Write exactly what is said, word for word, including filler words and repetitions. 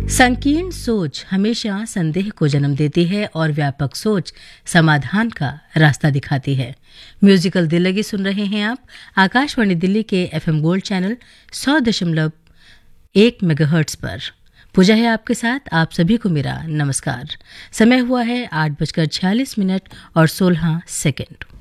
संकीर्ण सोच हमेशा संदेह को जन्म देती है और व्यापक सोच समाधान का रास्ता दिखाती है। म्यूजिकल दिल लगी सुन रहे हैं आप आकाशवाणी दिल्ली के एफएम गोल्ड चैनल सौ दशमलव एक मेगाहर्ट्ज पर। पूजा है आपके साथ, आप सभी को मेरा नमस्कार। समय हुआ है आठ बजकर छियालीस मिनट और सोलह सेकेंड।